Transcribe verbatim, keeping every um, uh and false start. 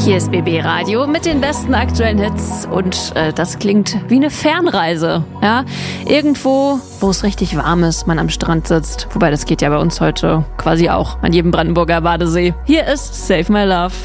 Hier ist B B Radio mit den besten aktuellen Hits und äh, das klingt wie eine Fernreise. Ja? Irgendwo, wo es richtig warm ist, man am Strand sitzt. Wobei, das geht ja bei uns heute quasi auch an jedem Brandenburger Badesee. Hier ist Save My Love.